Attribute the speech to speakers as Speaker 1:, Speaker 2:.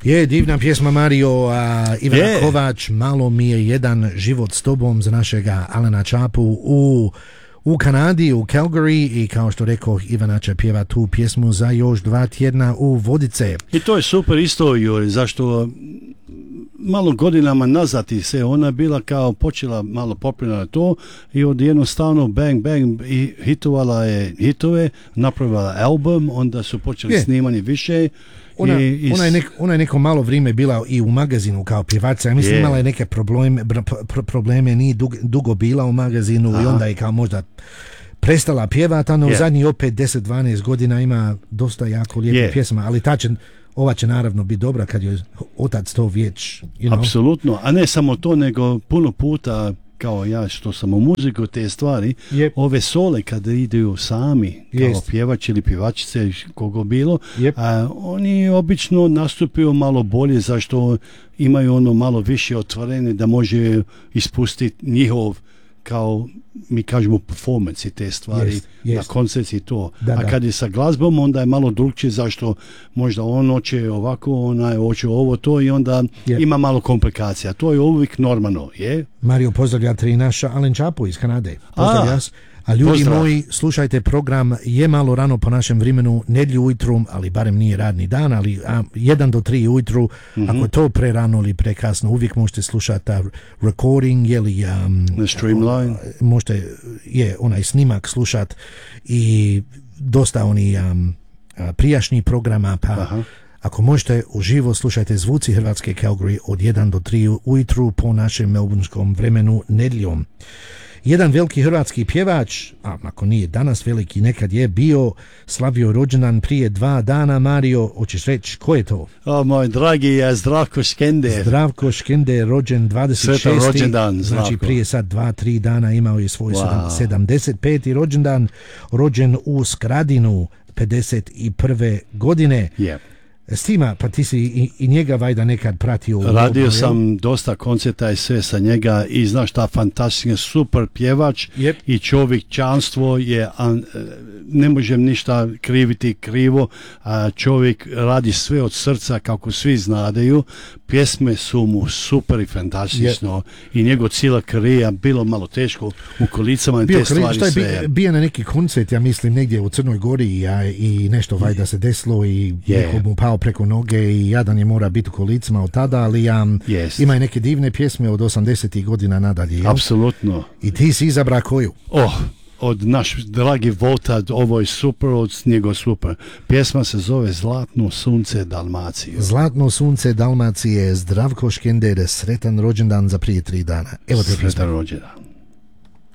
Speaker 1: Je divna pjesma, Mario, Ivana Kovač, Malo mi je jedan život s tobom, za našega Alana Čapu u Kanadi, u Calgary, i kao što rekao, Ivana će pjeva tu pjesmu za još 2 tjedna u Vodice.
Speaker 2: I to je super isto, Juri, zašto malo godinama nazad se ona bila kao počela malo popularna to i od jednostavno bang bang i hitovala je hitove, napravila album, onda su počeli snimanje više.
Speaker 1: Ona je neko malo vrijeme bila i u magazinu kao pjevačica. Ja mislim imala je neke probleme, nije dugo bila u magazinu. Aha. I onda je kao možda prestala pjevati, a u zadnjih opet 10-12 godina ima dosta jako lijepih pjesma, ali ova će naravno biti dobra kad je otac to već.
Speaker 2: Apsolutno, a ne samo to, nego puno puta kao ja što sam u muziku, te stvari, ove sole kada idu sami kao pjevač ili pjevačice, kogo bilo, oni obično nastupaju malo bolje, zašto imaju ono malo više otvorene da može ispustiti njihov, kao mi kažemo, performance i te stvari na koncerti i to. A kad je sa glazbom, onda je malo drugčije, zašto možda on hoće ovako, ona hoće ovo, to, i onda ima malo komplikacija. To je uvijek normalno, je?
Speaker 1: Mario, pozdravljate i naša Alen Čapo iz Kanade. Pozdravlja se. A ljudi moji, slušajte program, je malo rano po našem vremenu, nedjelju ujutru, ali barem nije radni dan, ali 1 do 3 ujutru, ako je to prerano ili prekasno, uvijek možete slušati recording ili
Speaker 2: Streamline.
Speaker 1: Možete onaj snimak slušati i dosta oni prijašnjih programa, pa ako možete uživo slušajte Zvuci Hrvatske Calgary od 1 do 3 ujutru po našem melburnskom vremenu nedjeljom. Jedan veliki hrvatski pjevač, a ako nije danas veliki, nekad je bio, slavio rođendan prije 2 dana. Mario, hoćeš reći ko je to?
Speaker 2: Moj dragi je Zdravko Škender.
Speaker 1: Zdravko Škender, rođen 26.
Speaker 2: rođendan,
Speaker 1: znači prije sad 2-3 dana imao je svoj 75. rođendan, rođen u Skradinu 51. godine. Stima, pa ti si i njega vajda nekad pratio.
Speaker 2: Radio sam dosta koncerta i sve sa njega i znaš šta, fantastičan, super pjevač i čovječanstvo je, ne možem ništa kriviti krivo, a čovjek radi sve od srca kako svi znadaju, pjesme su mu super i fantastično i njegov cijela karijera bilo malo teško u kolicama i te stvari sve.
Speaker 1: Bio na neki koncert, ja mislim, negdje u Crnoj Gori i nešto vajda se desilo i neko mu pao preko noge i jadan je mora biti u kolicima od tada, ali ima i neke divne pjesme od 80. godina nadalje.
Speaker 2: Apsolutno.
Speaker 1: I ti si izabra koju?
Speaker 2: Od naš dragi Volta, ovo je super, od njegov super. Pjesma se zove Zlatno sunce Dalmacije.
Speaker 1: Zlatno sunce Dalmacije, Zdravko Škender, sretan rođendan za prije 3 dana. Evo te
Speaker 2: sretan rođendan.